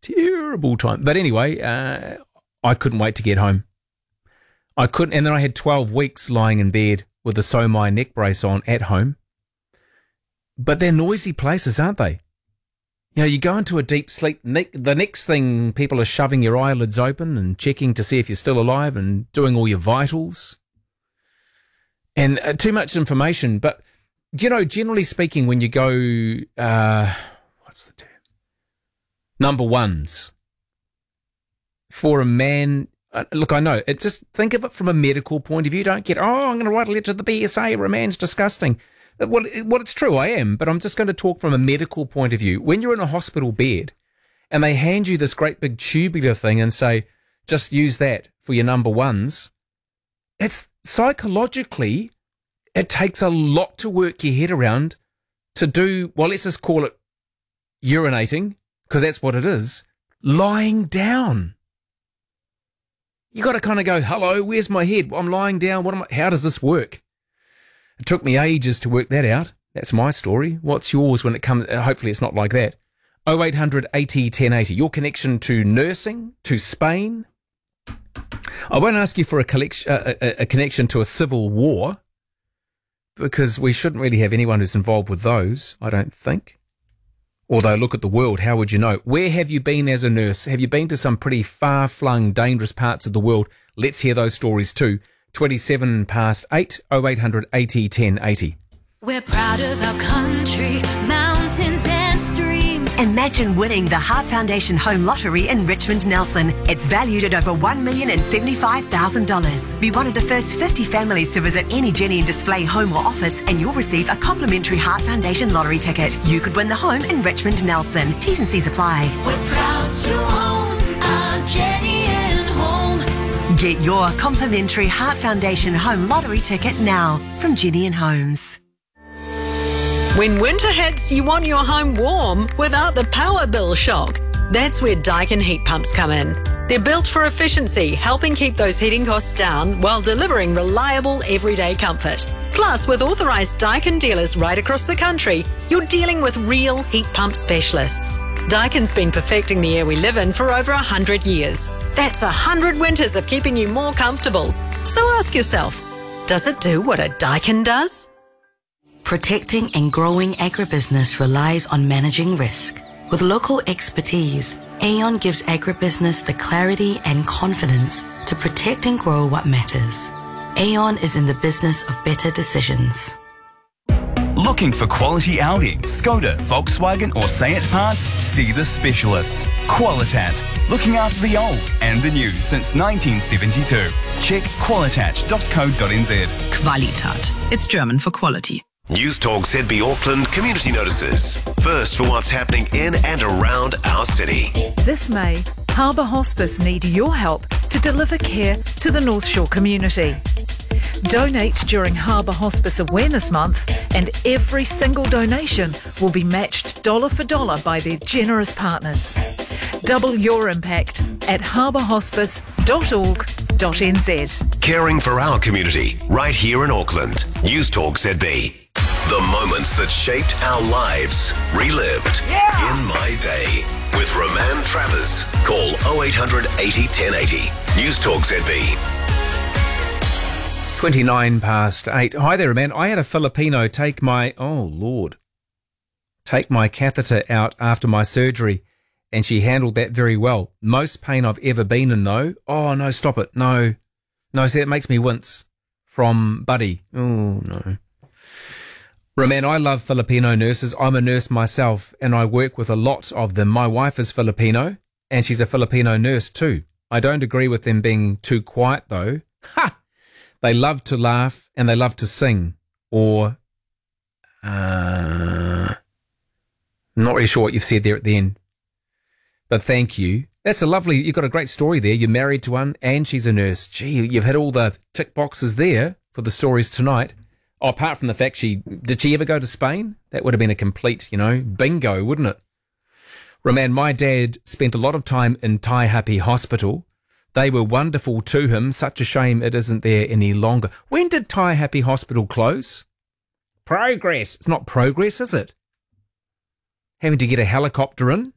Terrible time. But anyway, I couldn't wait to get home. I couldn't, and then I had 12 weeks lying in bed with the SoMai neck brace on at home. But they're noisy places, aren't they? You know, you go into a deep sleep, the next thing people are shoving your eyelids open and checking to see if you're still alive and doing all your vitals. And too much information. But, you know, generally speaking, when you go, what's the term? Number ones. For a man, look, I know, just think of it from a medical point of view. Don't get, I'm going to write a letter to the BSA or a man's disgusting. Well, it's true, I am, but I'm just going to talk from a medical point of view. When you're in a hospital bed and they hand you this great big tubular thing and say, just use that for your number ones, it's psychologically, it takes a lot to work your head around to do, well, let's just call it urinating, because that's what it is, lying down. You got to kind of go, hello, where's my head? I'm lying down. How does this work? It took me ages to work that out. That's my story. What's yours when it comes? Hopefully it's not like that. 0800 80 1080. Your connection to nursing, to Spain. I won't ask you for a connection to a civil war, because we shouldn't really have anyone who's involved with those, I don't think. Although, look at the world, how would you know? Where have you been as a nurse? Have you been to some pretty far-flung, dangerous parts of the world? Let's hear those stories too. 27 past 8, 0800 80 1080. We're proud of our country, mountains and streams. Imagine winning the Heart Foundation Home Lottery in Richmond Nelson. It's valued at over $1,075,000. Be one of the first 50 families to visit any Jenny and Display home or office, and you'll receive a complimentary Heart Foundation lottery ticket. You could win the home in Richmond Nelson. T's and C's apply. We're proud to own our Jenny and Home. Get your complimentary Heart Foundation Home Lottery ticket now from Jenny and Homes. When winter hits, you want your home warm without the power bill shock. That's where Daikin heat pumps come in. They're built for efficiency, helping keep those heating costs down while delivering reliable everyday comfort. Plus, with authorised Daikin dealers right across the country, you're dealing with real heat pump specialists. Daikin's been perfecting the air we live in for over 100 years. That's 100 winters of keeping you more comfortable. So ask yourself, does it do what a Daikin does? Protecting and growing agribusiness relies on managing risk. With local expertise, Aon gives agribusiness the clarity and confidence to protect and grow what matters. Aon is in the business of better decisions. Looking for quality Audi, Skoda, Volkswagen or Seat parts? See the specialists. Qualitat. Looking after the old and the new since 1972. Check qualitat.co.nz. Qualitat. It's German for quality. News Talk ZB Auckland community notices. First for what's happening in and around our city. This May, Harbour Hospice need your help to deliver care to the North Shore community. Donate during Harbour Hospice Awareness Month, and every single donation will be matched dollar for dollar by their generous partners. Double your impact at harbourhospice.org.nz. Caring for our community right here in Auckland. News Talk ZB. The moments that shaped our lives, relived in my day. With Roman Travers. Call 0800 80 1080. News Talk ZB. 29 past 8. Hi there, man. I had a Filipino take my catheter out after my surgery, and she handled that very well. Most pain I've ever been in, though. Oh, no, stop it. No, see, it makes me wince. From Buddy. Oh, no. Roman, I love Filipino nurses. I'm a nurse myself, and I work with a lot of them. My wife is Filipino, and she's a Filipino nurse too. I don't agree with them being too quiet, though. Ha! They love to laugh, and they love to sing. Or, not really sure what you've said there at the end. But thank you. That's you've got a great story there. You're married to one, and she's a nurse. Gee, you've hit all the tick boxes there for the stories tonight. Oh, apart from the fact did she ever go to Spain? That would have been a complete, bingo, wouldn't it? Roman, my dad spent a lot of time in Taihape Hospital. They were wonderful to him. Such a shame it isn't there any longer. When did Taihape Hospital close? Progress. It's not Progress, is it? Having to get a helicopter in?